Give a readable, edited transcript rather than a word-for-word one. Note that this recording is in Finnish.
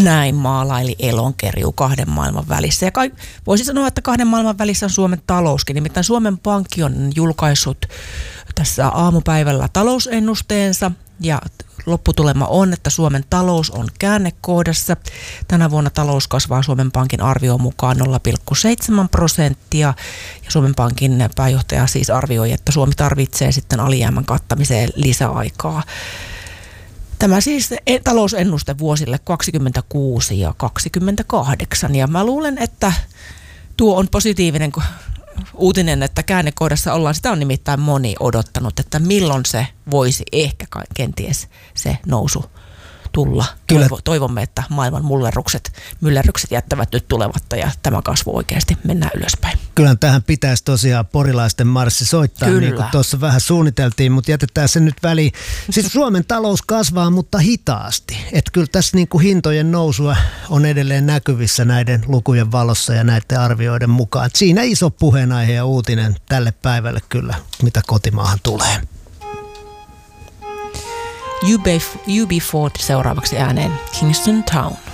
Näin maalaili Elonkerjuu kahden maailman välissä. Ja voisi sanoa, että kahden maailman välissä on Suomen talouskin. Nimittäin Suomen Pankki on julkaissut tässä aamupäivällä talousennusteensa ja lopputulema on, että Suomen talous on käännekohdassa. Tänä vuonna talous kasvaa Suomen Pankin arvioon mukaan 0,7%. Ja Suomen Pankin pääjohtaja siis arvioi, että Suomi tarvitsee sitten alijäämän kattamiseen lisäaikaa. Tämä siis talousennuste vuosille 2026 ja 2028. Ja mä luulen, että tuo on positiivinen uutinen, että käännekohdassa ollaan. Sitä on nimittäin moni odottanut, että milloin se voisi ehkä kenties se nousu tulla. Toivomme, että maailman myllerrykset jättävät nyt tulematta ja tämä kasvu oikeasti mennään ylöspäin. Kyllä tähän pitäisi tosiaan porilaisten marssi soittaa, Kyllä. Niin kuin tuossa vähän suunniteltiin, mutta jätetään se nyt väliin. Siis Suomen talous kasvaa, mutta hitaasti. Että kyllä tässä niin kuin hintojen nousua on edelleen näkyvissä näiden lukujen valossa ja näiden arvioiden mukaan. Et siinä iso puheenaihe ja uutinen tälle päivälle kyllä, mitä kotimaahan tulee. UB40 seuraavaksi ääneen Kingston Town.